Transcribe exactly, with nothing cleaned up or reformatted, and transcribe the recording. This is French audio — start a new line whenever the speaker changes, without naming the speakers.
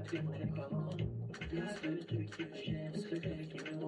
J'aimerais pas, plein de trucs qui me gênent, secrets qui me